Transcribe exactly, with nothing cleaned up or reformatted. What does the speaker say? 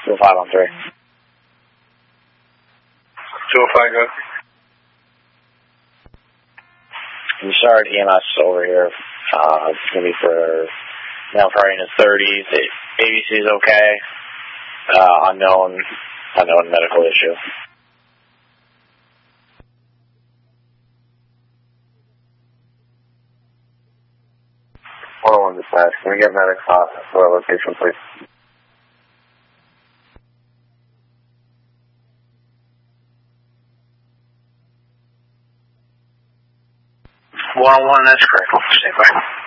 two oh five on three. two oh five, go. We started E M S over here. Uh, it's going to be for now Friday in the thirties. A B C is okay. Uh, unknown, unknown medical issue. one oh one dispatch. Can we get medics off to our location, please? one oh one, that's correct. Stay by.